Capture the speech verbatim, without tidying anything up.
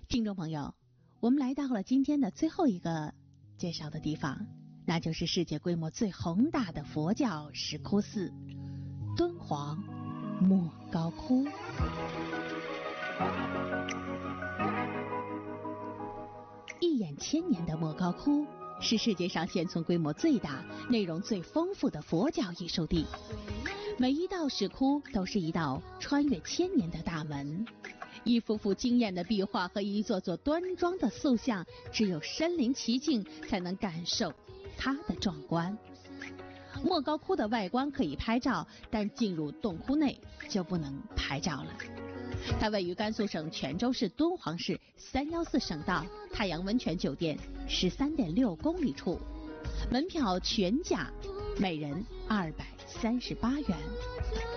听众朋友，我们来到了今天的最后一个介绍的地方，那就是世界规模最宏大的佛教石窟寺——敦煌莫高窟。一眼千年的莫高窟是世界上现存规模最大、内容最丰富的佛教艺术地。每一道石窟都是一道穿越千年的大门，一幅幅惊艳的壁画和一座座端庄的塑像，只有身临其境才能感受它的壮观。莫高窟的外观可以拍照，但进入洞窟内就不能拍照了。它位于甘肃省全州市敦煌市三一四省道太阳温泉酒店十三点六公里处，门票全价每人二百三十八元。